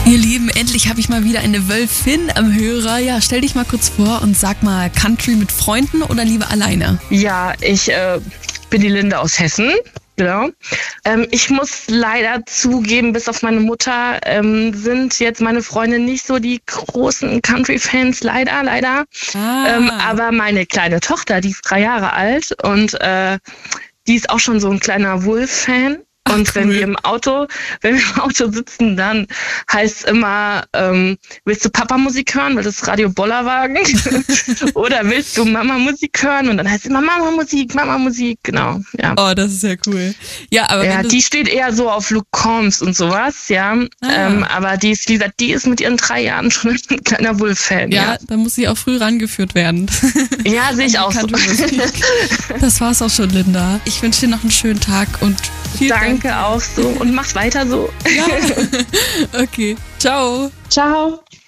Ihr Lieben, endlich habe ich mal wieder eine Wölfin am Hörer. Ja, stell dich mal kurz vor und sag mal, Country mit Freunden oder lieber alleine? Ja, ich bin die Linde aus Hessen. Genau. Ich muss leider zugeben, bis auf meine Mutter sind jetzt meine Freunde nicht so die großen Country-Fans, leider. Aber meine kleine Tochter, die ist 3 Jahre alt und die ist auch schon so ein kleiner Wolf-Fan. Und Ach, wenn cool. wir im Auto sitzen, dann heißt es immer, willst du Papa-Musik hören, weil das ist Radio Bollerwagen? Oder willst du Mama-Musik hören? Und dann heißt es immer Mama-Musik, genau. Ja. Oh, das ist ja cool. Ja, aber Ja, wenn du, die steht eher so auf Luke Combs und sowas, ja. Aber die ist, wie gesagt, die ist mit ihren 3 Jahren schon ein kleiner Wolf-Fan. ja, da muss sie auch früh rangeführt werden. Ja, sehe ich auch so. Das war's auch schon, Linda. Ich wünsche dir noch einen schönen Tag und vielen Dank. Danke auch so und mach's weiter so. Ja. Okay, ciao. Ciao.